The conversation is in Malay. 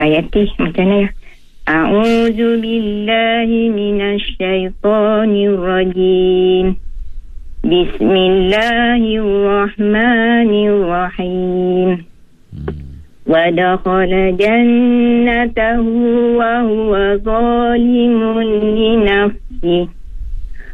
Ayati macam mana ya? A'udzu billahi minasy syaithanir rajim. Bismillahirrahmanirrahim. Wa dakhala jannatahu wa huwa zalimun li nafsihi